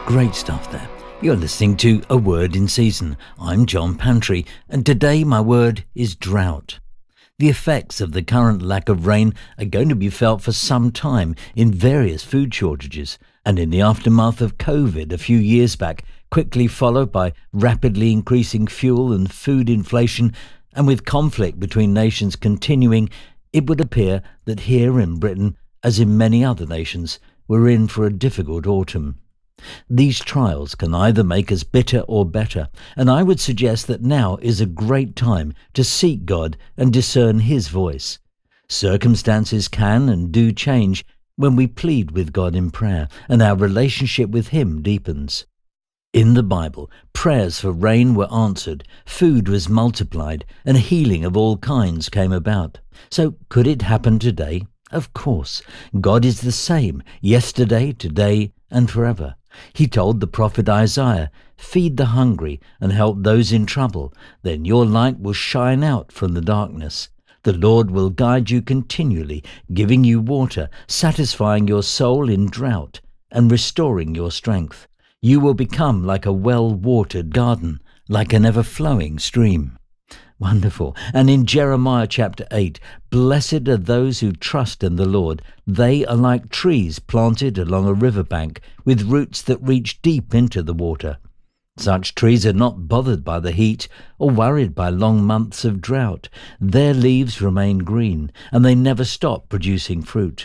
Great stuff there. You're listening to A Word in Season. I'm John Pantry, and today my word is drought. The effects of the current lack of rain are going to be felt for some time in various food shortages, and in the aftermath of COVID a few years back, quickly followed by rapidly increasing fuel and food inflation, and with conflict between nations continuing, it would appear that here in Britain, as in many other nations, we're in for a difficult autumn. These trials can either make us bitter or better, and I would suggest that now is a great time to seek God and discern His voice. Circumstances can and do change when we plead with God in prayer, and our relationship with Him deepens. In the Bible, prayers for rain were answered, food was multiplied, and healing of all kinds came about. So could it happen today? Of course. God is the same, yesterday, today, and forever. He told the prophet Isaiah, "Feed the hungry and help those in trouble, then your light will shine out from the darkness. The Lord will guide you continually, giving you water, satisfying your soul in drought, and restoring your strength. You will become like a well-watered garden, like an ever-flowing stream." Wonderful. And in Jeremiah chapter 8, "Blessed are those who trust in the Lord. They are like trees planted along a riverbank, with roots that reach deep into the water." Such trees are not bothered by the heat or worried by long months of drought. Their leaves remain green, and they never stop producing fruit.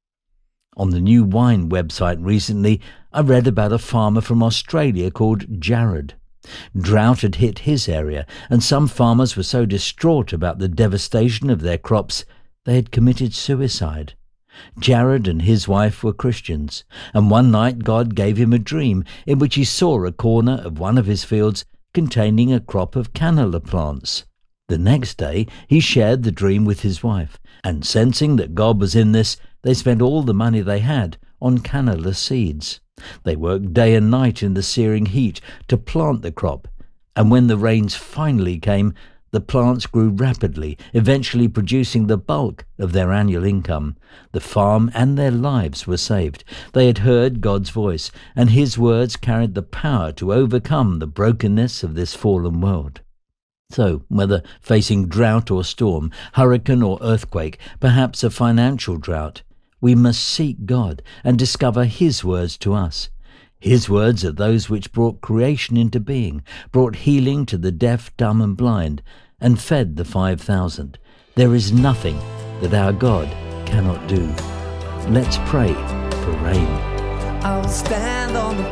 On the New Wine website recently, I read about a farmer from Australia called Jared. Drought had hit his area, and some farmers were so distraught about the devastation of their crops they had committed suicide. Jared and his wife were Christians, and one night God gave him a dream in which he saw a corner of one of his fields containing a crop of canola plants. The next day he shared the dream with his wife, and sensing that God was in this, they spent all the money they had on canola seeds. They worked day and night in the searing heat to plant the crop, and when the rains finally came, the plants grew rapidly, eventually producing the bulk of their annual income. The farm and their lives were saved. They had heard God's voice, and His words carried the power to overcome the brokenness of this fallen world. So, whether facing drought or storm, hurricane or earthquake, perhaps a financial drought, we must seek God and discover His words to us. His words are those which brought creation into being, brought healing to the deaf, dumb and blind, and fed the 5,000. There is nothing that our God cannot do. Let's pray for rain. I'll stand on the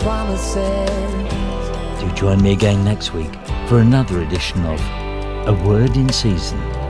promises. Do join me again next week for another edition of A Word in Season.